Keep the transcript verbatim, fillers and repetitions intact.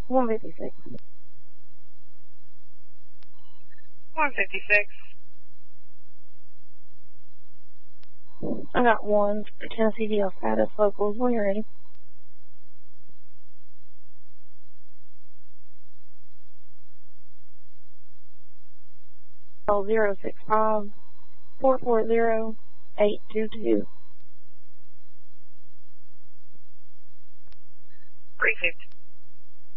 one fifty-six. one fifty-six. I got one for Tennessee D L status locals when you're ready. zero six five, four four zero, eight two two. three fifty.